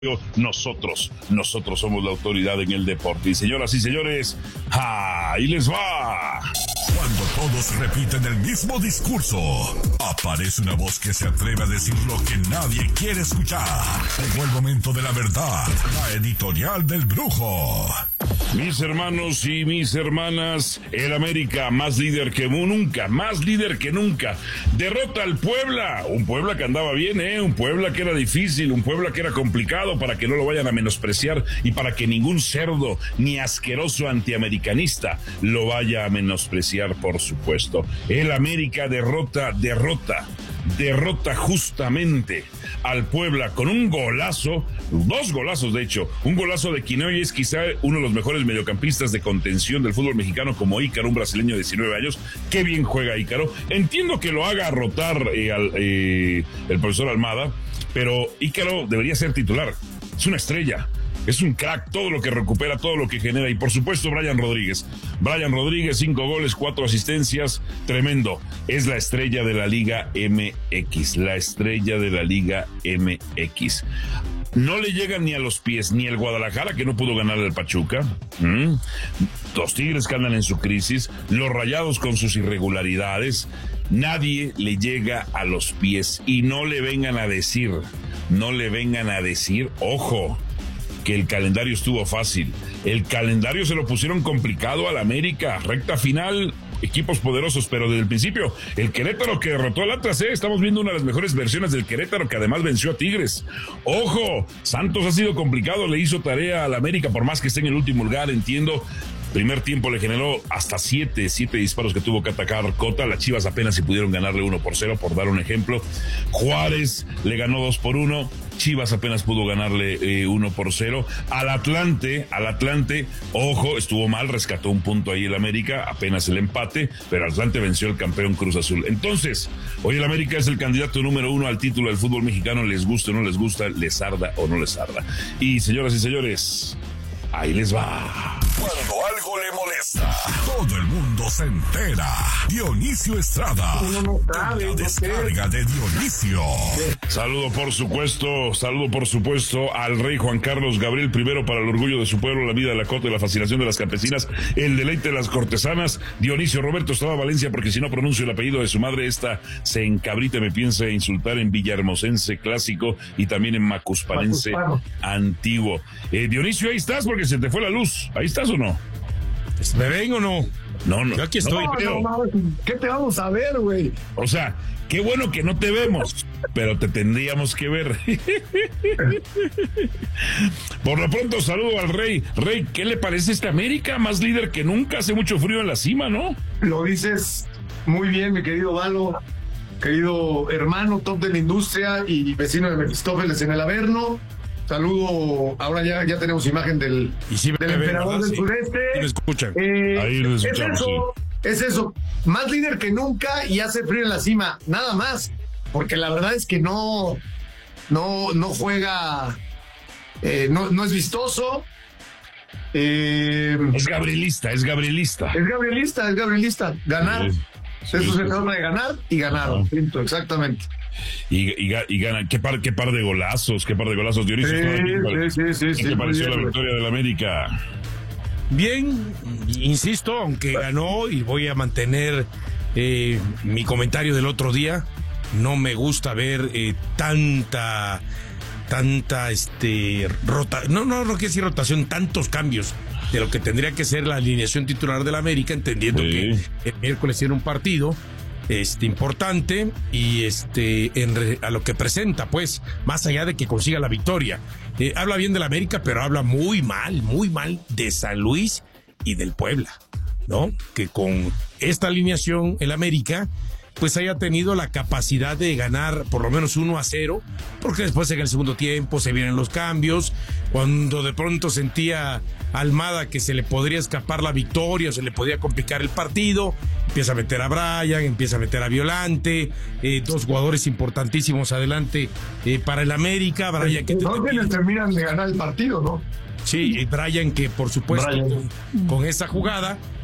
Nosotros somos la autoridad en el deporte. Y señoras y señores, ahí les va. Cuando todos repiten el mismo discurso, aparece una voz que se atreve a decir lo que nadie quiere escuchar. Llegó el momento de la verdad, la editorial del Brujo. Mis hermanos y mis hermanas, el América más líder que nunca, derrota al Puebla, un Puebla que andaba bien, un Puebla que era difícil, un Puebla que era complicado, para que no lo vayan a menospreciar y para que ningún cerdo ni asqueroso antiamericanista lo vaya a menospreciar, por supuesto. El América derrota justamente al Puebla con un golazo, dos golazos de hecho, un golazo de Quinoy, es quizá uno de los mejores mediocampistas de contención del fútbol mexicano, como Ícaro, un brasileño de 19 años, qué bien juega Ícaro. Entiendo que lo haga rotar el profesor Almada, pero Ícaro debería ser titular, es una estrella. Es un crack, todo lo que recupera, todo lo que genera. Y por supuesto Brian Rodríguez, 5 goles, 4 asistencias, tremendo. Es la estrella de la Liga MX, No le llegan ni a los pies ni el Guadalajara, que no pudo ganar al Pachuca. Los Tigres que andan en su crisis, los Rayados con sus irregularidades. Nadie le llega a los pies. Y no le vengan a decir, ojo, que el calendario estuvo fácil. El calendario se lo pusieron complicado al América. Recta final, equipos poderosos, pero desde el principio, el Querétaro que derrotó al Atlas, estamos viendo una de las mejores versiones del Querétaro, que además venció a Tigres. Ojo, Santos ha sido complicado, le hizo tarea al América, por más que esté en el último lugar, entiendo. Primer tiempo le generó hasta 7 disparos que tuvo que atacar Cota. Las Chivas apenas si pudieron ganarle 1-0, por dar un ejemplo. Juárez le ganó 2-1. Chivas apenas pudo ganarle 1-0. Al Atlante, ojo, estuvo mal, rescató un punto ahí el América, apenas el empate, pero Atlante venció al campeón Cruz Azul. Entonces, hoy el América es el candidato número 1 al título del fútbol mexicano, les guste o no les gusta, les arda o no les arda. Y señoras y señores, ahí les va. Cuando algo le molesta, todo el mundo se entera. Dionisio Estrada. Uno no sabe, la descarga de Dionisio. Saludo por supuesto al rey Juan Carlos Gabriel I, para el orgullo de su pueblo, la vida de la cota y la fascinación de las campesinas, el deleite de las cortesanas. Dionisio Roberto Estrada Valencia, porque si no pronuncio el apellido de su madre, esta se encabrita y me piensa insultar en villahermosense clásico y también en macuspanense antiguo. Dionisio, ahí estás, porque se te fue la luz. ¿Ahí estás o no? ¿Me ven o no? No. Yo aquí estoy. No, ¿qué te vamos a ver, güey? O sea, qué bueno que no te vemos, pero te tendríamos que ver. Por lo pronto, saludo al Rey. Rey, ¿qué le parece esta América? Más líder que nunca, hace mucho frío en la cima, ¿no? Lo dices muy bien, mi querido Valo, querido hermano, top de la industria y vecino de Mefistófeles en el Averno. Saludo, ahora ya tenemos imagen del emperador del sureste. Sí, lo escuchan. Ahí lo escuchamos, es eso, más líder que nunca y hace frío en la cima, nada más, porque la verdad es que no juega, no es vistoso. Es gabrielista. Ganar. Eso se trata de ganar y ganaron. Exactamente. Y ganan. ¿Qué par de golazos, Dionisio? Sí. ¿Qué pareció la victoria del América? Bien, insisto, aunque ganó, y voy a mantener mi comentario del otro día, no me gusta ver tanta no quiero decir rotación, tantos cambios de lo que tendría que ser la alineación titular del América, entendiendo que el miércoles tiene un partido importante y a lo que presenta, pues, más allá de que consiga la victoria. Habla bien del América, pero habla muy mal de San Luis y del Puebla, ¿no? Que con esta alineación el América pues haya tenido la capacidad de ganar por lo menos 1-0, porque después en el segundo tiempo se vienen los cambios, cuando de pronto sentía Almada que se le podría escapar la victoria o se le podía complicar el partido, empieza a meter a Brian, empieza a meter a Violante, dos jugadores importantísimos adelante para el América. Brian que no terminan de ganar el partido, ¿no? Sí, Brian que por supuesto con esa jugada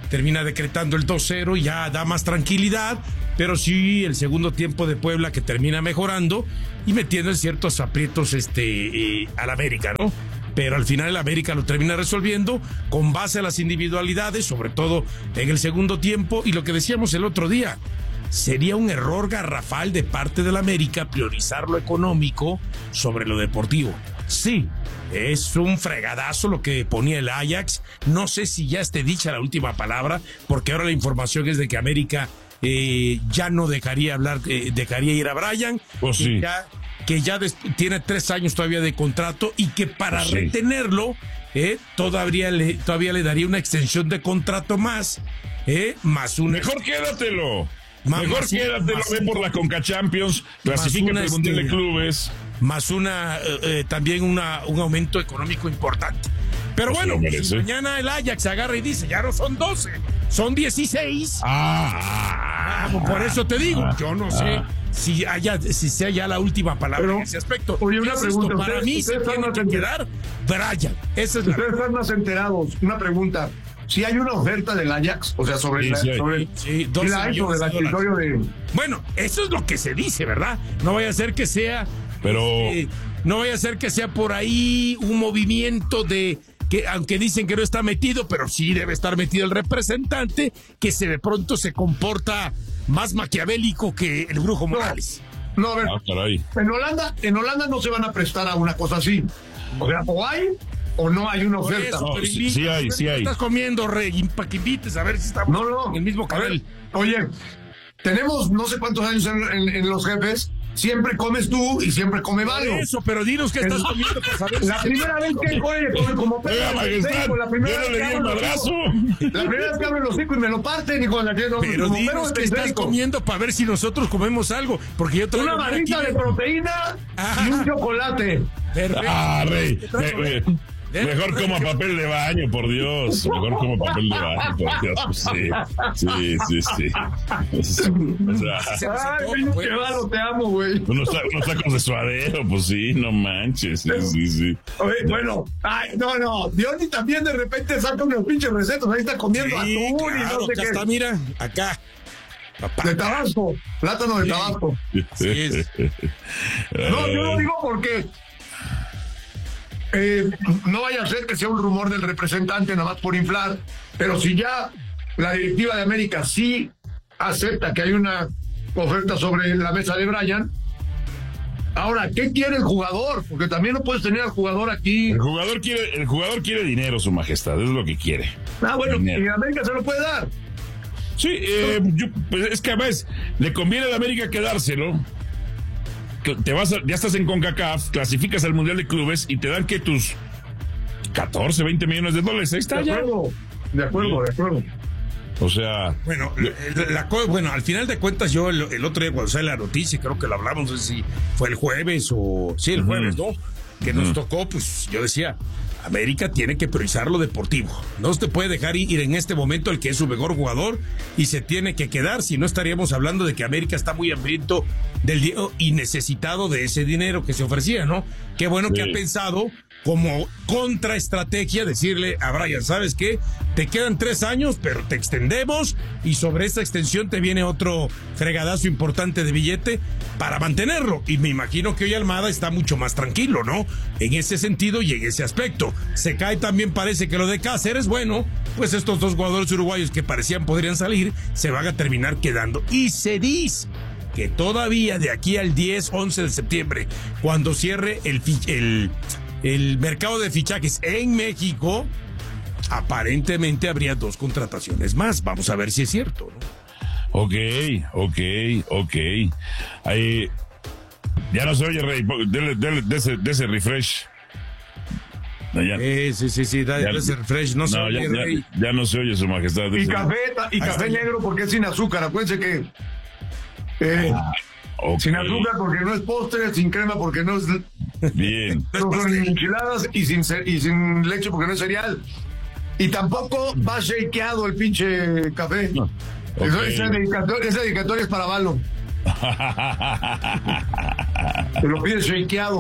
termina decretando el 2-0 y ya da más tranquilidad, pero sí el segundo tiempo de Puebla que termina mejorando y metiendo en ciertos aprietos al América, ¿no? Pero al final el América lo termina resolviendo con base a las individualidades, sobre todo en el segundo tiempo, y lo que decíamos el otro día, sería un error garrafal de parte del América priorizar lo económico sobre lo deportivo. Sí, es un fregadazo lo que ponía el Ajax. No sé si ya esté dicha la última palabra, porque ahora la información es de que América ya no dejaría ir a Bryan, Pues sí. que ya tiene 3 años todavía de contrato y que para Sí. retenerlo todavía le daría una extensión de contrato más una... Mejor quédatelo. Más Quédatelo, ve por la Conca Champions, clasifica una, el Mundial de Clubes. más también un aumento económico importante. Pero Pues bueno, se lo merece. si mañana el Ajax agarra y dice, ya no son 12, son 16. Por eso te digo, yo no sé si sea ya la última palabra en ese aspecto. Oye, una Insisto, pregunta, para mí se ustedes tiene que quedar Bryan. Esa es la... Ustedes están más enterados. Una pregunta. Si hay una oferta del Ajax, o sea, sobre Sí, la, sí hay. sobre, Sí, 12 sí la hay sobre millones el de dólares. accesorio de... Bueno, eso es lo que se dice, ¿verdad? No vaya a ser que sea... Pero no vaya a ser que sea por ahí un movimiento de... que aunque dicen que no está metido, pero sí debe estar metido el representante, que de pronto se comporta más maquiavélico que el Brujo Morales. No, a ver, caray. en Holanda no se van a prestar a una cosa así. O sea, o hay o no hay una Por oferta. eso, No, pero sí, invita, sí hay, ¿qué sí hay. estás comiendo, Rey? Para que invites a ver si estamos No. en el mismo A ver, canal. oye, tenemos no sé cuántos años en los jefes. Siempre comes tú y siempre come Por Valo. eso, pero dinos qué estás comiendo para saber La si... primera vez que come como Oiga, majestad, la primera yo no vez le que di el abro los madrazo. hocico. La primera vez que abro el hocico y me lo parten, hijo de la que no. Pero como dinos perro qué de estás periódico. comiendo para ver si nosotros comemos algo. Porque yo traigo Una aquí barrita de proteína y un chocolate. Perfecto. Rey. ¿Qué traes, Rey? Mejor coma papel de baño, por Dios. Mejor coma papel de baño, por Dios. Pues sí. O sea, Ay, pinche Valo, te amo, güey. unos tacos de suadero, pues sí, no manches. Sí. Oye, bueno, ay, no. Diony también de repente saca unos pinches recetas. Ahí está comiendo Sí, atún y claro, no sé acá qué. está, mira, acá. Papá. De Tabasco, plátano de Sí. Tabasco. Así es. No, yo lo digo porque no vaya a ser que sea un rumor del representante nada más por inflar, pero si ya la directiva de América sí acepta que hay una oferta sobre la mesa de Bryan, ahora, ¿qué quiere el jugador? Porque también no puedes tener al jugador aquí. El jugador quiere dinero, su majestad, es lo que quiere. Bueno, Dinero. y América se lo puede dar. Sí, pues es que además le conviene a la América quedárselo. Ya estás en CONCACAF, clasificas al Mundial de Clubes y te dan que tus 14, 20 millones de dólares. Ahí está De ya. acuerdo, de acuerdo. O sea, Bueno, al final de cuentas, yo el otro día cuando sale la noticia, creo que lo hablamos, no sé si fue el jueves o... Sí, el jueves, ¿no? Que nos tocó, pues yo decía, América tiene que priorizar lo deportivo. No se te puede dejar ir en este momento el que es su mejor jugador y se tiene que quedar, si no estaríamos hablando de que América está muy hambriento del dinero y necesitado de ese dinero que se ofrecía, ¿no? Qué bueno que ha pensado como contraestrategia decirle a Bryan, ¿sabes qué? Te quedan 3 años, pero te extendemos y sobre esta extensión te viene otro fregadazo importante de billete para mantenerlo. Y me imagino que hoy Almada está mucho más tranquilo, ¿no? En ese sentido y en ese aspecto. Se cae también, parece que lo de Cáceres, bueno, pues estos 2 jugadores uruguayos que parecían podrían salir, se van a terminar quedando. Y se dice que todavía de aquí al 10, 11 de septiembre, cuando cierre el mercado de fichajes en México, aparentemente habría 2 contrataciones más. Vamos a ver si es cierto, ¿no? Ok. Ahí, ya no se oye, Rey. De ese refresh. No, ya, Sí, dale ese refresh. No se oye, Rey. ya no se oye, su majestad. Y café negro porque es sin azúcar. Acuérdense que Ok. sin azúcar porque no es postre, sin crema porque no es... Bien. No son enchiladas y sin leche porque no es cereal. Y tampoco va shakeado el pinche café. No. Ok. Esa dedicatoria es para Valo. Te lo pides shakeado.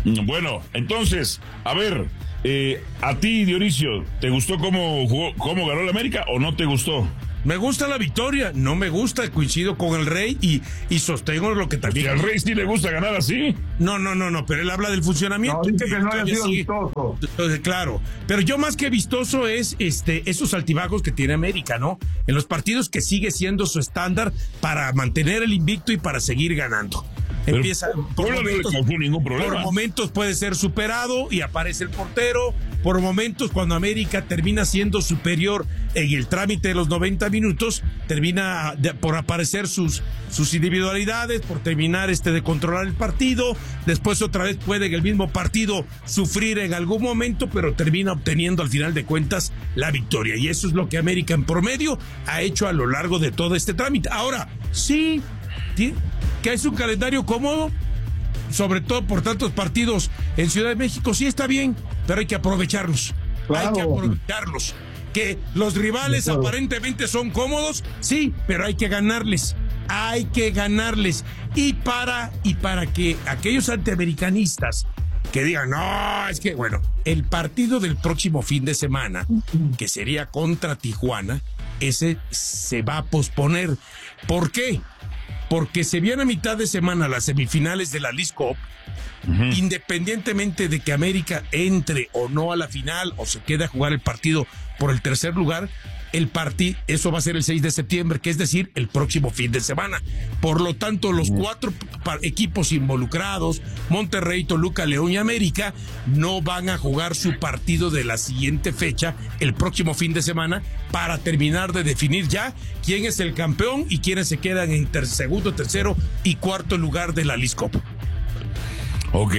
Bueno, entonces, a ver, a ti, Dionisio, ¿te gustó cómo jugó, cómo ganó la América o no te gustó? Me gusta la victoria, no me gusta, coincido con el Rey y sostengo lo que también... ¿Y al Rey sí le gusta ganar así? No, pero él habla del funcionamiento. No, dice que no haya sido vistoso. Entonces, claro, pero yo más que vistoso es esos altibajos que tiene América, ¿no? En los partidos que sigue siendo su estándar para mantener el invicto y para seguir ganando. Pero Empieza por momentos puede ser superado y aparece el portero. Por momentos, cuando América termina siendo superior en el trámite de los 90 minutos, termina por aparecer sus individualidades, por terminar de controlar el partido. Después otra vez puede en el mismo partido sufrir en algún momento, pero termina obteniendo al final de cuentas la victoria. Y eso es lo que América en promedio ha hecho a lo largo de todo este trámite. Ahora, sí, que es un calendario cómodo, sobre todo por tantos partidos en Ciudad de México, sí está bien, pero hay que aprovecharlos. Claro. Hay que aprovecharlos. Que los rivales aparentemente son cómodos, sí, pero hay que ganarles. Hay que ganarles. Y para que aquellos antiamericanistas que digan, no, es que, bueno, el partido del próximo fin de semana, que sería contra Tijuana, ese se va a posponer. ¿Por qué? Porque se viene a mitad de semana las semifinales de la Leagues Cup. Independientemente de que América entre o no a la final o se quede a jugar el partido por el tercer lugar, eso va a ser el 6 de septiembre, que es decir, el próximo fin de semana. Por lo tanto, los 4 equipos involucrados, Monterrey, Toluca, León y América, no van a jugar su partido de la siguiente fecha el próximo fin de semana para terminar de definir ya quién es el campeón y quiénes se quedan en segundo, tercero y cuarto lugar de la Leagues Cup. Ok.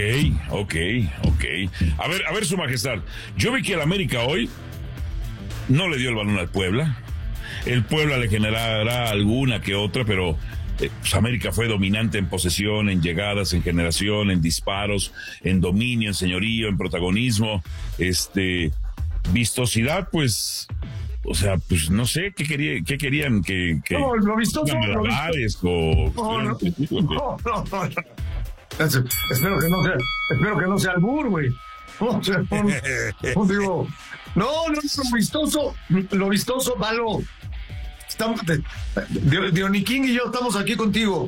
A ver, Su Majestad, yo vi que el América hoy no le dio el balón al Puebla. El Puebla le generará alguna que otra, pero pues América fue dominante en posesión, en llegadas, en generación, en disparos, en dominio, en señorío, en protagonismo. Vistosidad, pues, o sea, pues no sé qué querían que no, lo vistoso. No. Espero que no sea albur, güey. Digo, lo vistoso, Valo. Dioniking y yo estamos aquí contigo.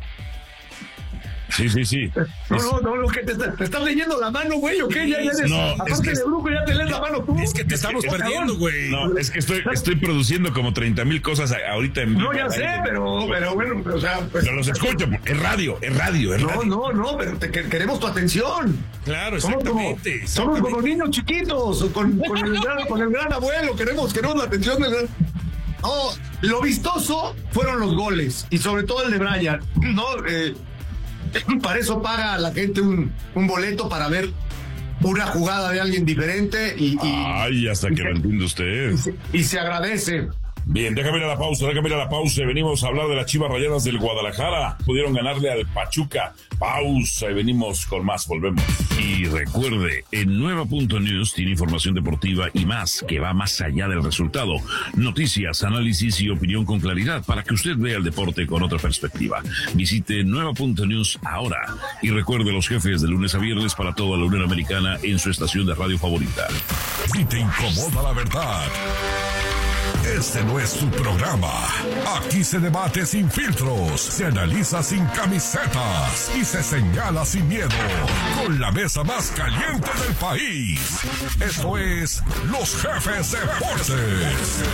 Sí. No, que te estás leyendo la mano, güey, ¿o qué? Ya aparte de brujo, ya te lees la mano tú. Es que te estamos perdiendo, güey. No, es que estoy produciendo como 30,000 cosas ahorita en vivo. No, ya sé, pero bueno, o sea... Pues, pero los escucho, es radio. No, pero queremos tu atención. Claro, exactamente. Somos como niños chiquitos, con el gran abuelo, queremos la atención del gran... No, lo vistoso fueron los goles, y sobre todo el de Brian, ¿no? Para eso paga a la gente un boleto para ver una jugada de alguien diferente Ay, hasta que lo entiende usted. Y se agradece. Bien, déjame ir a la pausa. Venimos a hablar de las Chivas Rayadas del Guadalajara. Pudieron ganarle al Pachuca. Pausa y venimos con más. Volvemos. Y recuerde, en Nueva.News tiene información deportiva y más que va más allá del resultado. Noticias, análisis y opinión con claridad para que usted vea el deporte con otra perspectiva. Visite Nueva.News ahora. Y recuerde los jefes de lunes a viernes para toda la Unión Americana en su estación de radio favorita. Si te incomoda la verdad, este no es tu programa. Aquí se debate sin filtros, se analiza sin camisetas y se señala sin miedo. Con la mesa más caliente del país. Esto es Los Jefes Deportes.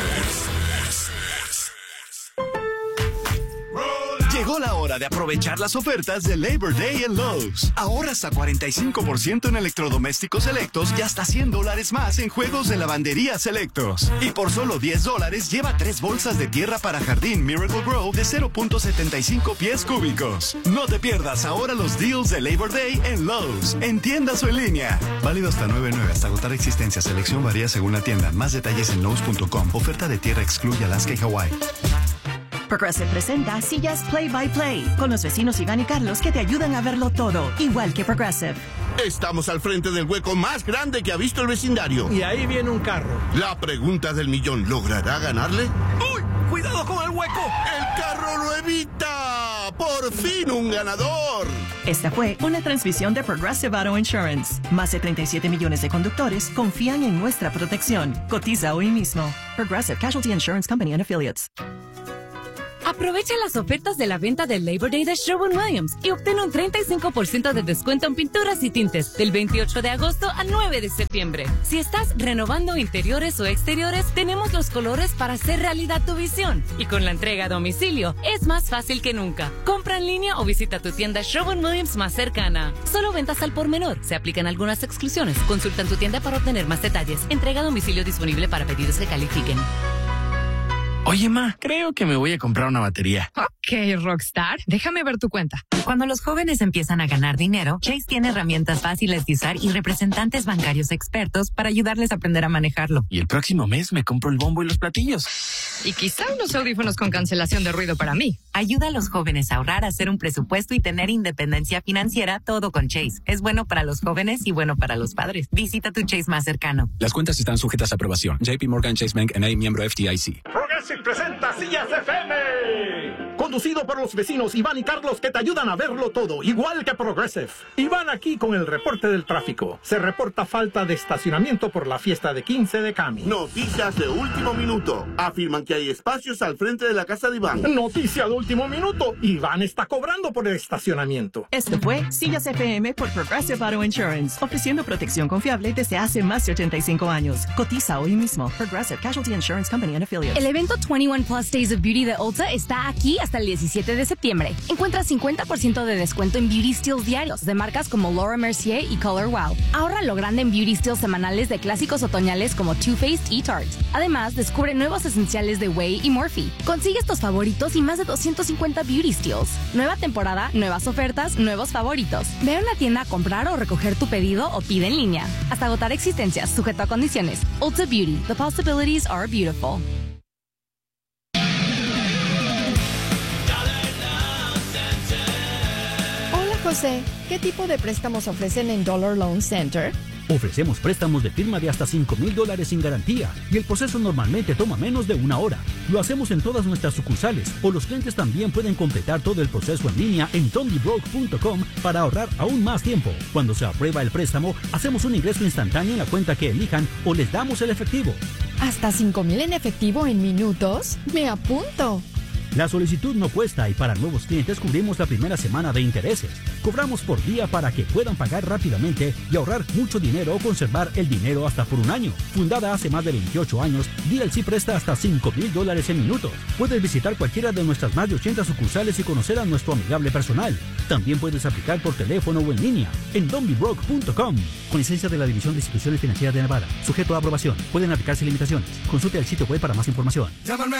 Llegó la hora de aprovechar las ofertas de Labor Day en Lowe's. Ahorra hasta 45% en electrodomésticos selectos y hasta $100 más en juegos de lavandería selectos. Y por solo $10 lleva 3 bolsas de tierra para jardín Miracle Grow de 0.75 pies cúbicos. No te pierdas ahora los deals de Labor Day en Lowe's, en tiendas o en línea. Válido hasta 9/9 hasta agotar existencia. Selección varía según la tienda. Más detalles en Lowe's.com. Oferta de tierra excluye Alaska y Hawái. Progressive presenta sillas Play by Play con los vecinos Iván y Carlos que te ayudan a verlo todo, igual que Progressive. Estamos al frente del hueco más grande que ha visto el vecindario. Y ahí viene un carro. La pregunta del millón, ¿logrará ganarle? ¡Uy! ¡Cuidado con el hueco! ¡El carro lo evita! ¡Por ¡Por fin un ganador! Esta fue una transmisión de Progressive Auto Insurance. Más de 37 millones de conductores confían en nuestra protección. Cotiza hoy mismo. Progressive Casualty Insurance Company and Affiliates. Aprovecha las ofertas de la venta del Labor Day de Sherwin-Williams y obtén un 35% de descuento en pinturas y tintes del 28 de agosto al 9 de septiembre. Si estás renovando interiores o exteriores, tenemos los colores para hacer realidad tu visión. Y con la entrega a domicilio, es más fácil que nunca. Compra en línea o visita tu tienda Sherwin-Williams más cercana. Solo ventas al por menor. Se aplican algunas exclusiones. Consulta en tu tienda para obtener más detalles. Entrega a domicilio disponible para pedidos que califiquen. Oye, ma, creo que me voy a comprar una batería. Ok, Rockstar, déjame ver tu cuenta. Cuando los jóvenes empiezan a ganar dinero, Chase tiene herramientas fáciles de usar y representantes bancarios expertos para ayudarles a aprender a manejarlo. Y el próximo mes me compro el bombo y los platillos. Y quizá unos audífonos con cancelación de ruido para mí. Ayuda a los jóvenes a ahorrar, a hacer un presupuesto y tener independencia financiera, todo con Chase. Es bueno para los jóvenes y bueno para los padres. Visita tu Chase más cercano. Las cuentas están sujetas a aprobación. JP Morgan Chase Bank N.A., miembro FDIC. Progressive presenta Sillas FM. Conducido por los vecinos Iván y Carlos, que te ayudan a verlo todo, igual que Progressive. Iván aquí con el reporte del tráfico. Se reporta falta de estacionamiento por la fiesta de 15 de Cami. Noticias de último minuto. Afirman que hay espacios al frente de la casa de Iván. Noticia de último minuto. Iván está cobrando por el estacionamiento. Esto fue Sillas FM por Progressive Auto Insurance, ofreciendo protección confiable desde hace más de 85 años. Cotiza hoy mismo. Progressive Casualty Insurance Company and Affiliates. El evento 21 Plus Days of Beauty de Ulta está aquí hasta el 17 de septiembre. Encuentra 50% de descuento en beauty steals diarios de marcas como Laura Mercier y Color Wow. Ahorra lo grande en beauty steals semanales de clásicos otoñales como Too Faced y Tarte. Además, descubre nuevos esenciales de Way y Morphe. Consigue estos favoritos y más de 250 beauty steals. Nueva temporada, nuevas ofertas, nuevos favoritos. Ve a una tienda a comprar o recoger tu pedido o pide en línea. Hasta agotar existencias, sujeto a condiciones. Ulta Beauty. The possibilities are beautiful. José, ¿qué tipo de préstamos ofrecen en Dollar Loan Center? Ofrecemos préstamos de firma de hasta $5,000 sin garantía y el proceso normalmente toma menos de 1 hora. Lo hacemos en todas nuestras sucursales o los clientes también pueden completar todo el proceso en línea en dondybroke.com para ahorrar aún más tiempo. Cuando se aprueba el préstamo, hacemos un ingreso instantáneo en la cuenta que elijan o les damos el efectivo. ¿Hasta $5,000 en efectivo en minutos? ¡Me apunto! La solicitud no cuesta y para nuevos clientes cubrimos la primera semana de intereses. Cobramos por día para que puedan pagar rápidamente y ahorrar mucho dinero o conservar el dinero hasta por 1 año. Fundada hace más de 28 años, DLC presta hasta $5,000 en minutos. Puedes visitar cualquiera de nuestras más de 80 sucursales y conocer a nuestro amigable personal. También puedes aplicar por teléfono o en línea en dondybroke.com. Con licencia de la División de Instituciones Financieras de Nevada. Sujeto a aprobación. Pueden aplicarse limitaciones. Consulte el sitio web para más información.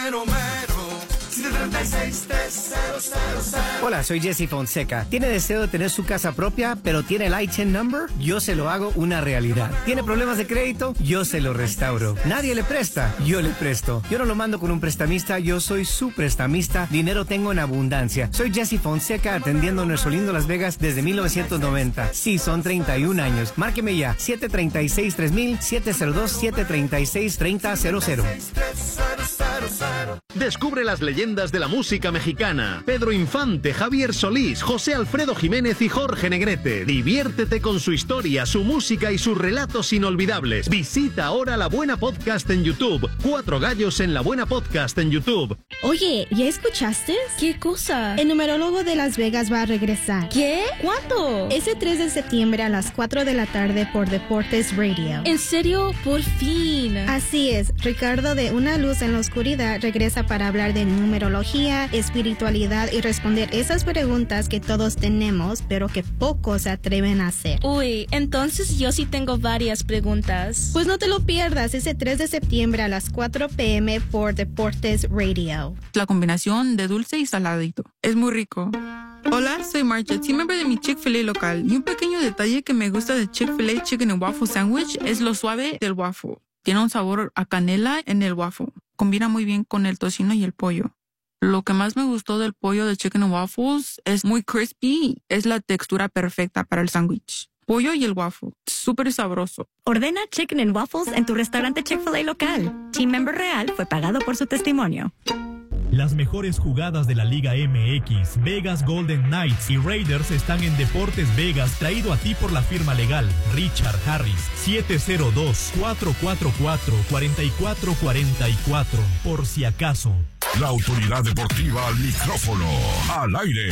Hola, soy Jesse Fonseca. ¿Tiene deseo de tener su casa propia, pero tiene el ITIN number? Yo se lo hago una realidad. ¿Tiene problemas de crédito? Yo se lo restauro. ¿Nadie le presta? Yo le presto. Yo no lo mando con un prestamista, yo soy su prestamista. Dinero tengo en abundancia. Soy Jesse Fonseca, atendiendo nuestro lindo Las Vegas desde 1990. Sí, son 31 años. Márqueme ya. 736-3000, 702-736-3000. Descubre las leyendas de la música mexicana. Pedro Infante, Javier Solís, José Alfredo Jiménez y Jorge Negrete. Diviértete con su historia, su música y sus relatos inolvidables. Visita ahora La Buena Podcast en YouTube. 4 gallos en La Buena Podcast en YouTube. Oye, ¿ya escuchaste? ¿Qué cosa? El numerólogo de Las Vegas va a regresar. ¿Qué? ¿Cuándo? Ese 3 de septiembre a las 4 de la tarde por Deportes Radio. ¿En serio? Por fin. Así es. Ricardo de Una Luz en la Oscuridad regresa para hablar de numerología, espiritualidad y responder esas preguntas que todos tenemos, pero que pocos se atreven a hacer. Uy, entonces yo sí tengo varias preguntas. Pues no te lo pierdas ese 3 de septiembre a las 4 p.m. por Deportes Radio. La combinación de dulce y saladito. Es muy rico. Hola, soy Marcha, team member de mi Chick-fil-A local. Y un pequeño detalle que me gusta de Chick-fil-A Chicken and Waffle Sandwich es lo suave del waffle. Tiene un sabor a canela en el waffle. Combina muy bien con el tocino y el pollo. Lo que más me gustó del pollo de Chicken and Waffles es muy crispy. Es la textura perfecta para el sándwich. Pollo y el waffle. Súper sabroso. Ordena Chicken and Waffles en tu restaurante Chick-fil-A local. Team member real fue pagado por su testimonio. Las mejores jugadas de la Liga MX, Vegas Golden Knights y Raiders están en Deportes Vegas, traído a ti por la firma legal Richard Harris. 702-444-4444, por si acaso. La autoridad deportiva al micrófono, al aire.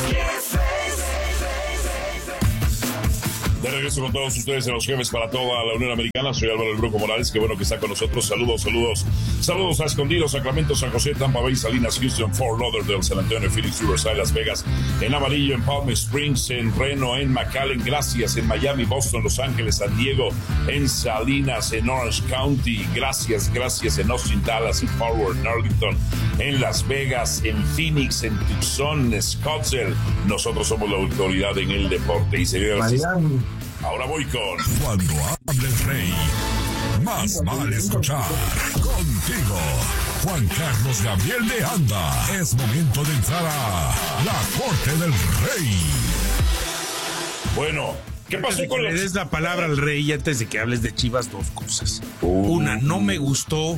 De regreso con todos ustedes en los Jefes para toda la Unión Americana. Soy Álvaro El Brujo Morales, qué bueno que está con nosotros. Saludos a Escondido, Sacramento, San José, Tampa Bay, Salinas, Houston, Fort Lauderdale, San Antonio, Phoenix, Riverside, Las Vegas, en Amarillo, en Palm Springs, en Reno, en McAllen, gracias, en Miami, Boston, Los Ángeles, San Diego, en Salinas, en Orange County, gracias, en Austin, Dallas, en Forward, en Arlington, en Las Vegas, en Phoenix, en Tucson, en Scottsdale. Nosotros somos la autoridad en el deporte. Y señoras, ahora voy con... Cuando hable el rey, más vale escuchar. Contigo, Juan Carlos Gabriel de Anda. Es momento de entrar a la corte del rey. Bueno, ¿qué pasó con le des la palabra al rey y antes de que hables de Chivas, dos cosas? Una, no me gustó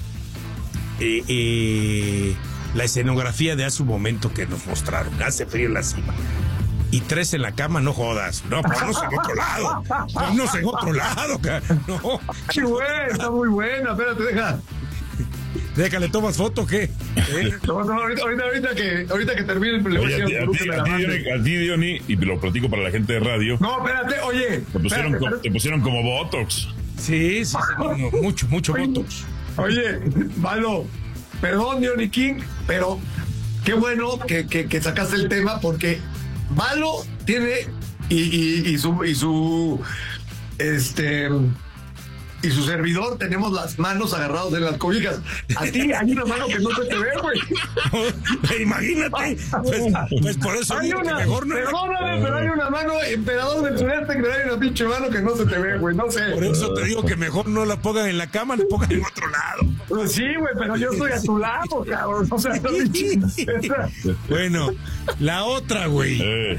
la escenografía de hace un momento que nos mostraron. Hace frío en la cima. Y 3 en la cama, no jodas. No, ponnos en otro lado. Ponnos en otro lado. No. Qué buena, está muy buena. Espérate, deja. Déjale, ¿tomas foto o qué? Ahorita que termine el problema. A ti, Diony, y lo platico para la gente de radio. No, espérate, oye. Te pusieron como Botox. Sí, mucho Botox. Oye, Valo, perdón, Diony King, pero qué bueno que sacaste el tema porque Valo tiene y su servidor tenemos las manos agarradas de las cobijas. A ti hay una mano que no se te ve, güey. Imagínate. Pues por eso hay una, mejor no. Perdóname, pero hay una mano, emperador del sureste, que hay una pinche mano que no se te ve, güey. No sé. Por eso te digo que mejor no la pongan en la cama, la pongan en otro lado. Pues sí, güey, pero yo estoy a tu lado, cabrón. O sea, bueno, la otra, güey.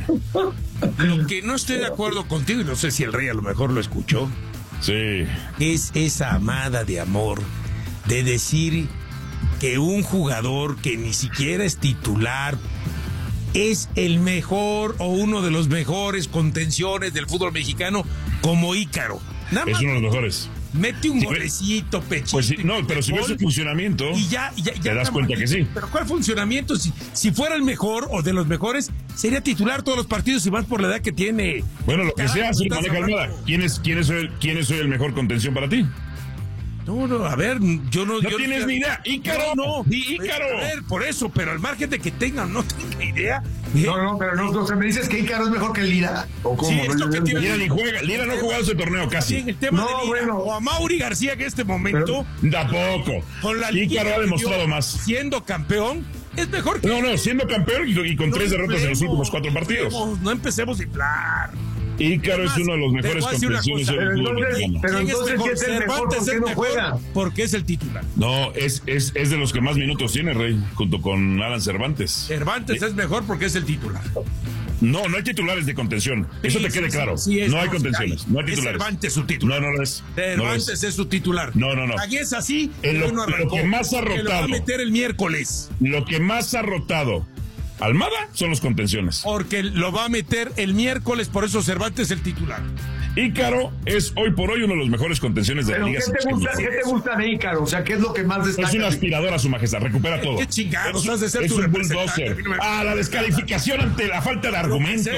Lo que no estoy de acuerdo contigo, y no sé si el rey a lo mejor lo escuchó. Sí. Es esa amada de amor de decir que un jugador que ni siquiera es titular es el mejor o uno de los mejores contenciones del fútbol mexicano, como Ícaro. Es uno de los mejores. Mete un golecito, pechito. Pues sí, no, pero si ves su funcionamiento, y ya te das cuenta que sí. Pero ¿cuál funcionamiento? Si fuera el mejor o de los mejores, sería titular todos los partidos y más por la edad que tiene. Bueno, lo que sea, sí, maneja Almada. ¿Quién es el mejor contención para ti? No, a ver, yo no... No tienes ni idea. Ícaro, Ícaro. A ver, por eso, pero al margen de que tengan no tenga idea... No, pero no, o sea, me dices que Ícaro es mejor que Lira. ¿O cómo? Sí, esto que tiene... Lira ni juega. Lira no ha jugado ese torneo casi. Sí, en el tema de Lira, bueno. O a Mauri García, que en este momento... Tampoco. Ícaro ha demostrado más. Siendo campeón, es mejor que... No, siendo campeón y con 3 derrotas en los últimos 4 partidos. No empecemos a inflar. Ícaro es uno de los mejores contenciones del fútbol mexicano. Pero entonces, ¿quién es el mejor? ¿Por qué no juega? Porque es el titular. No, es de los que más minutos tiene, Rey, junto con Alan Cervantes. Cervantes es mejor porque es el titular. No hay titulares de contención. Eso te quede claro. No hay contenciones. No hay titulares. Cervantes es su titular. No lo es. Cervantes es su titular. No. Aquí es así. Lo que más ha rotado. Lo va a meter el miércoles. Lo que más ha rotado Almada son los contenciones. Porque lo va a meter el miércoles, por eso Cervantes es el titular. Ícaro es hoy por hoy uno de los mejores contenciones de la liga. ¿Qué te gusta de Ícaro? O sea, ¿qué es lo que más destaca? Es un aspirador a su majestad, recupera todo. ¿Qué chingados has de ser es tu un bulldozer. La descalificación ante la falta de argumentos.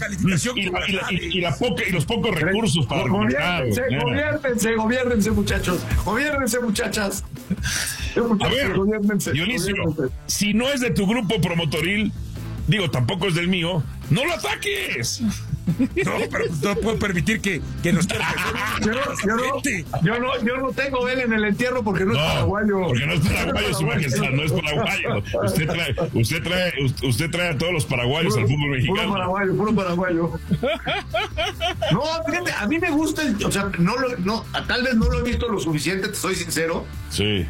Y los pocos recursos para argumentar. Gobiérnense, muchachos. Gobiérnense, muchachas. A ver, Dionisio, si no es de tu grupo promotoril, digo, tampoco es del mío, ¡no lo ataques! No, pero no puedo permitir que nos yo no tengo él en el entierro porque no es paraguayo. Porque no es paraguayo, su majestad, no es paraguayo. Usted trae a todos los paraguayos al fútbol mexicano. Puro paraguayo. No, fíjate, a mí me gusta, o sea, tal vez no lo he visto lo suficiente, te soy sincero. Sí.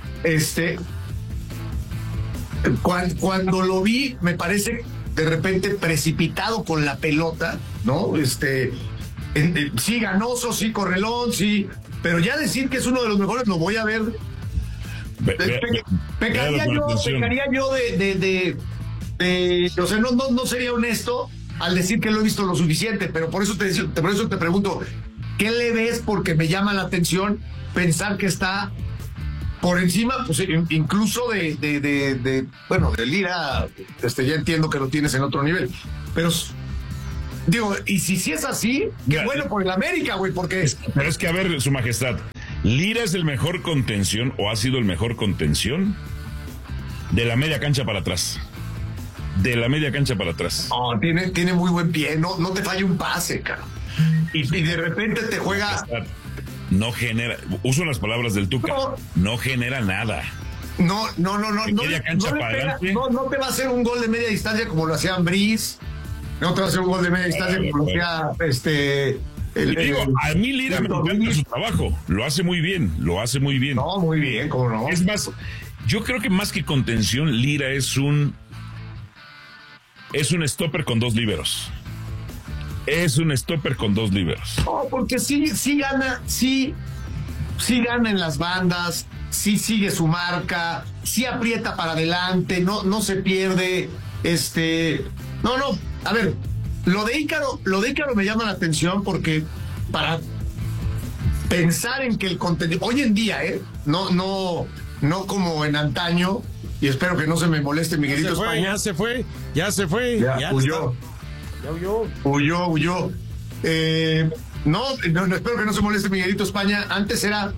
Cuando lo vi, me parece de repente precipitado con la pelota, ¿no? Sí, ganoso, sí, correlón, sí, pero ya decir que es uno de los mejores lo voy a ver Pecaría yo o sea, no sería honesto al decir que lo he visto lo suficiente, pero por eso te pregunto, ¿qué le ves? Porque me llama la atención pensar que está por encima, pues incluso de Lira, ya entiendo que lo tienes en otro nivel, pero digo, y si es así, qué bueno por el América, güey, porque... Pero es que, a ver, Su Majestad, Lira es el mejor contención, o ha sido el mejor contención, de la media cancha para atrás. De la media cancha para atrás. No, tiene muy buen pie, no te falla un pase, cara. Y de repente te juega... No genera, uso las palabras del Tuca, no genera nada. No te va a hacer un gol de media distancia como lo hacía Ambriz, no te va a hacer un gol de media distancia como lo hacía a mí Lira me encanta su trabajo, lo hace muy bien. No, muy bien, cómo no. Es más, yo creo que más que contención, Lira es un stopper con 2 líberos. Es un stopper con 2 líberos. No, porque sí gana en las bandas, sí sigue su marca, sí aprieta para adelante, no se pierde. A ver, lo de Ícaro me llama la atención porque para pensar en que el contenido hoy en día, no como en antaño, y espero que no se me moleste Miguelito España. Ya se fue. Ya huyó. Huyó. No, espero que no se moleste Miguelito España. Antes era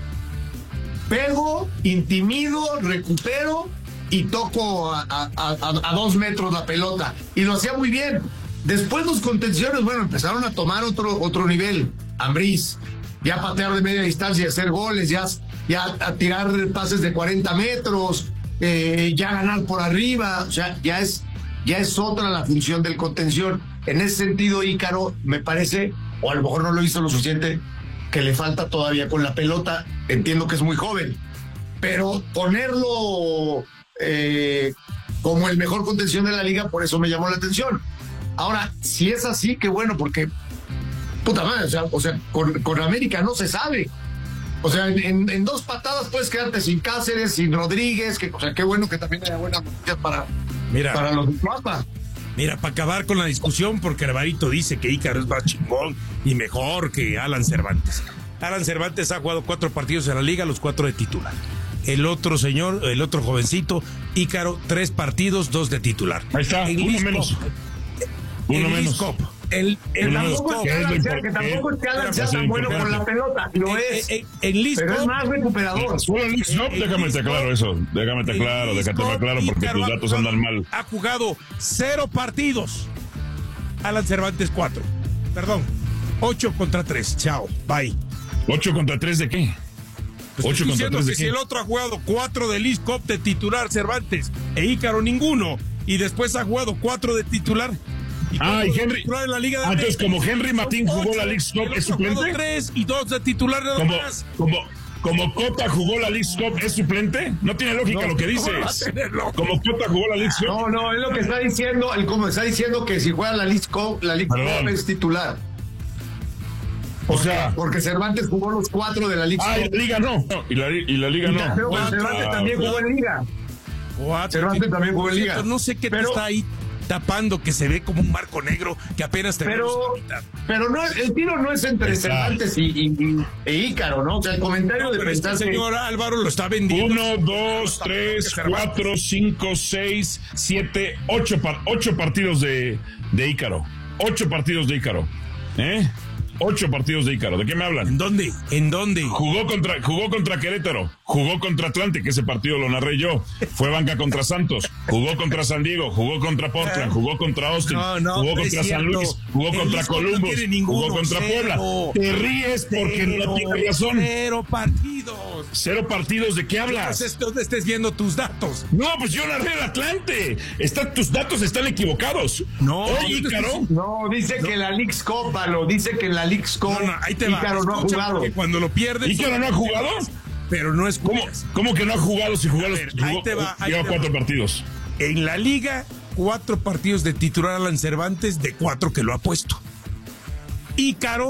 pego, intimido, recupero y toco a 2 metros la pelota. Y lo hacía muy bien. Después los contenciones, empezaron a tomar otro nivel. Ambriz, ya patear de media distancia, hacer goles, ya a tirar pases de 40 metros, ya ganar por arriba. O sea, ya es otra la función del contención. En ese sentido, Ícaro, me parece, o a lo mejor no lo hizo lo suficiente, que le falta todavía con la pelota. Entiendo que es muy joven, pero ponerlo como el mejor contención de la liga, por eso me llamó la atención. Ahora, si es así, qué bueno, porque puta madre, o sea, con América no se sabe. O sea, en 2 patadas puedes quedarte sin Cáceres, sin Rodríguez, qué bueno que también haya buenas noticias para los Guapa. Mira, para acabar con la discusión, porque Alvarito dice que Ícaro es más chingón y mejor que Alan Cervantes. Alan Cervantes ha jugado 4 partidos en la liga, los 4 de titular. El otro jovencito, Ícaro, 3 partidos, 2 de titular. Ahí está, uno menos. Que tampoco es que Alan sea tan bueno con la pelota, lo es. Pero es más recuperador. Déjame estar claro porque tus datos andan mal. Ha jugado 0 partidos. Alan Cervantes 4. Perdón, 8 contra 3. Chao, bye. ¿8 contra 3 de qué? Pues 8 contra 3 de qué. Si el otro ha jugado 4 de League Cup de titular Cervantes e Ícaro ninguno, y después ha jugado 4 de titular. Y Henry. En la Liga de entonces, como Henry Martín jugó la League Cup, ¿es suplente? 3 y 2 de titular nada más. Como Cota jugó la League Cup, ¿es suplente? No tiene lógica lo que dices. Como Cota jugó la League Cup. No, es lo que está diciendo. Como está diciendo que si juega la League Cup es titular. O sea, porque Cervantes jugó los 4 de la League Cup. Y la Liga no. Y la Liga no. Cervantes también jugó en Liga. Cervantes también jugó en Liga. No sé qué te está ahí tapando, que se ve como un marco negro que apenas tenemos. Pero no, el tiro no es entre Cervantes e Ícaro, ¿no? O sea, el comentario de pensar. El señor Álvaro lo está vendiendo. 1, 2, 3, 4, 5, 6, 7, 8 partidos de Ícaro. 8 partidos de Ícaro. 8 partidos de Ícaro. ¿De qué me hablan? ¿En dónde? Jugó contra Querétaro. Jugó contra Atlante, que ese partido lo narré yo. Fue banca contra Santos. Jugó contra San Diego. Jugó contra Portland. Jugó contra Austin. Jugó contra San Luis. Jugó contra Columbus. Jugó contra Puebla. Te ríes porque no tienes razón. 0 partidos. 0 partidos. ¿De qué hablas? ¿Dónde estés viendo tus datos? No, pues yo narré el Atlante. Tus datos están equivocados. No, Ícaro. No, dice que la League Cup, dice que la League Cup. Ahí te va. Ícaro no ha jugado. Cuando lo pierdes. ¿Ícaro no ha jugado? Pero no es ¿Cómo que no ha jugado? Si jugó lleva 4 partidos. En la liga, 4 partidos de titular Alan Cervantes de 4 que lo ha puesto. Ícaro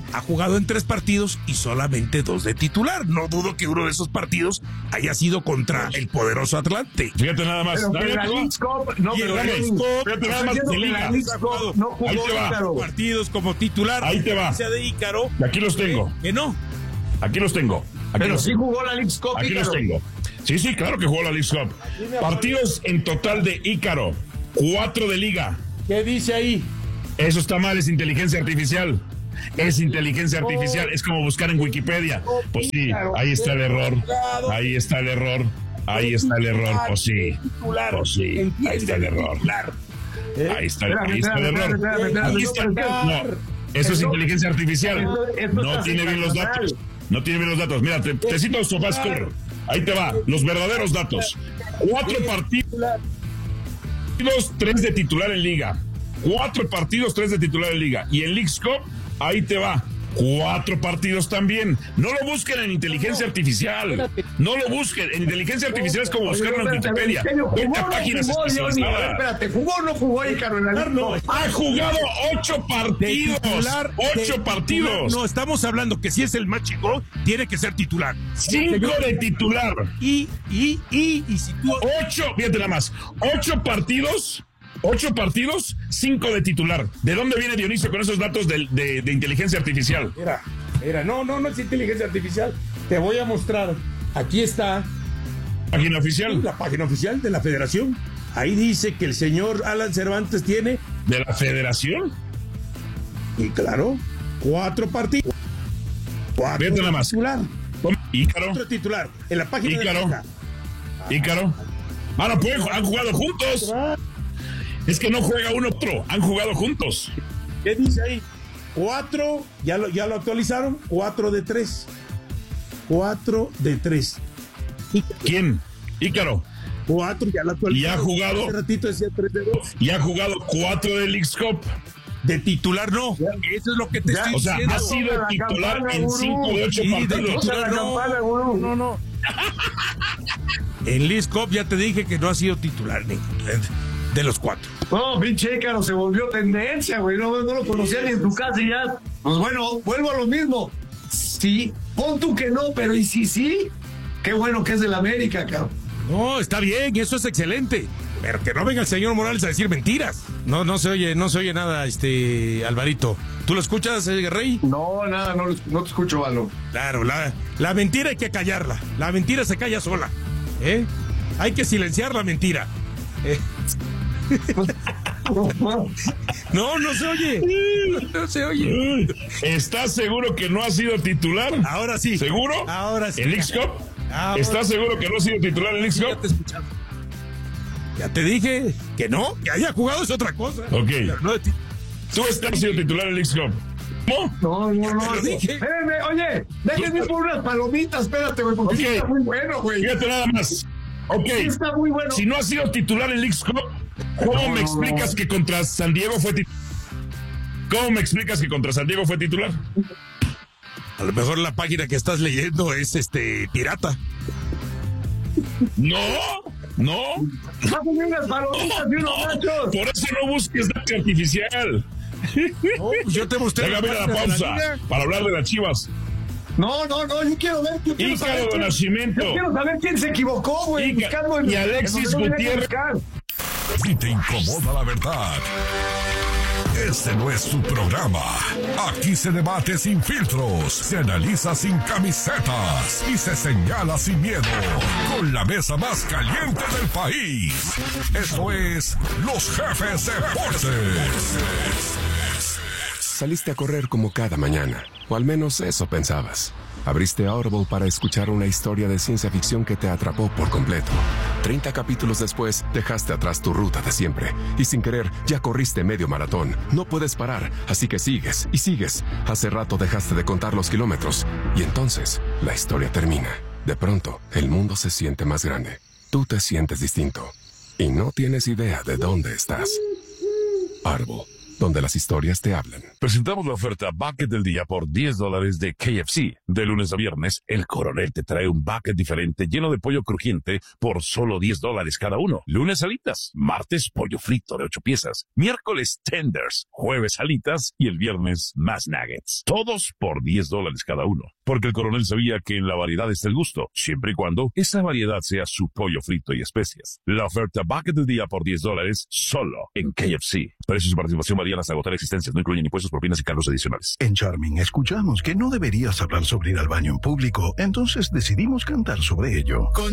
ha jugado en 3 partidos y solamente 2 de titular. No dudo que uno de esos partidos haya sido contra el poderoso Atlante. Fíjate nada más. Pero la Leagues Cup, no, y pero la Leagues Cup, fíjate nada más de Liga. La Leagues Cup no jugó Ahí te va. Ícaro. Partidos como titular. Ahí te va. Sea de Ícaro. Aquí los tengo. Que no. Aquí los tengo. Pero sí jugó la Leagues Cup. Aquí Ícaro. los tengo. Sí, claro que jugó la Leagues Cup. Partidos en total de Ícaro, 4 de Liga. ¿Qué dice ahí? Eso está mal, es inteligencia artificial. Es inteligencia artificial, es como buscar en Wikipedia. Pues sí, ahí está el error. Ahí está el error. Ahí está el error. Pues sí. Pues sí, ahí está el error. Ahí está el error. Ahí está. No, eso es inteligencia artificial. No tiene bien los datos. No tiene bien los datos. Mira, te cito SofaScore. Ahí te va, los verdaderos datos. 4 partidos, 3 de titular en Liga. 4 partidos, 3 de titular en Liga. Y en Leagues Cup, ahí te va. 4 partidos también. No lo busquen en inteligencia artificial. No lo busquen. En inteligencia artificial es como buscarlo en Wikipedia. Vete a páginas especializadas. Espérate, ¿jugó o no jugó Ícaro en la Leagues Cup? Ha jugado 8 partidos. 8 partidos. No, estamos hablando que si es el más chingón, tiene que ser titular. 5 de titular. Y si tú... 8, fíjate nada más. 8 partidos. 8 partidos, 5 de titular. ¿De dónde viene Dionisio con esos datos de inteligencia artificial? No es inteligencia artificial. Te voy a mostrar. Aquí está. ¿Página oficial? La página oficial de la Federación. Ahí dice que el señor Alan Cervantes tiene... ¿De la Federación? Y claro, 4 partidos. 4 nada más. Titular. Ícaro. 4 titular. En la página Ícaro. No pueden, han jugado juntos. Es que no juega uno otro, han jugado juntos. ¿Qué dice ahí? 4, ya lo actualizaron, 4 de 3. 4 de 3. ¿Quién? Ícaro. 4, ya lo actualizaron. Y ha jugado. Hace ratito decía 3 de 2. Y ha jugado 4 de Leagues Cup. De titular no. Eso es lo que te estoy diciendo. O sea, ha sido titular en 5 de 8 partidos. No. En Leagues Cup ya te dije que no ha sido titular de los 4. No, pinche Ícaro se volvió tendencia, güey. No lo conocía ni en tu casa y ya. Pues bueno, vuelvo a lo mismo. Sí, pon tú que no, pero y sí. Qué bueno que es del América, cabrón. No, está bien, eso es excelente. Pero que no venga el señor Morales a decir mentiras. No se oye nada, Alvarito. ¿Tú lo escuchas, Rey? No, nada, no te escucho, Valo. Claro, la mentira hay que callarla. La mentira se calla sola. Hay que silenciar la mentira. No se oye. No se oye. ¿Estás seguro que no ha sido titular? Ahora sí. ¿Seguro? Ahora sí. ¿En Leagues Cup? ¿Estás seguro que no ha sido titular en Leagues Cup? Ya te dije que no, que haya jugado es otra cosa. Ok. No, ¿Tú estás sido titular en Leagues Cup? No. Espérenme, oye, déjenme por unas palomitas, espérate, güey, porque está muy bueno, güey. Fíjate nada más. Ok. Sí, está muy bueno. Si no ha sido titular en Leagues Cup, ¿cómo me explicas que contra San Diego fue titular? ¿Cómo me explicas que contra San Diego fue titular? A lo mejor la página que estás leyendo es pirata. No. Unas palomitas y unos nachos. Por eso no busques datos artificial. No, pues yo te mostré. Déjame ir a la pausa para hablar de las Chivas. No, yo quiero ver. Ícaro de Nacimiento. Yo quiero saber quién se equivocó, güey. Y Alexis Gutiérrez. Si te incomoda la verdad, este no es tu programa. Aquí se debate sin filtros, se analiza sin camisetas y se señala sin miedo. Con la mesa más caliente del país. Esto es Los Jefes Deportes. Saliste a correr como cada mañana, o al menos eso pensabas. Abriste Audible para escuchar una historia de ciencia ficción que te atrapó por completo. 30 capítulos después, dejaste atrás tu ruta de siempre. Y sin querer, ya corriste medio maratón. No puedes parar, así que sigues y sigues. Hace rato dejaste de contar los kilómetros. Y entonces, la historia termina. De pronto, el mundo se siente más grande. Tú te sientes distinto. Y no tienes idea de dónde estás. Audible, donde las historias te hablan. Presentamos la oferta Bucket del día por $10 de KFC. De lunes a viernes, el Coronel te trae un bucket diferente lleno de pollo crujiente por solo $10 cada uno. Lunes, alitas. Martes, pollo frito de 8 piezas. Miércoles, tenders. Jueves, alitas. Y el viernes, más nuggets. Todos por $10 cada uno. Porque el Coronel sabía que en la variedad está el gusto, siempre y cuando esa variedad sea su pollo frito y especias. La oferta Bucket del día por $10 solo en KFC. Precios y participación varían hasta agotar existencias. No incluyen impuestos, propinas y cargos adicionales. En Charming escuchamos que no deberías hablar sobre ir al baño en público, entonces decidimos cantar sobre ello.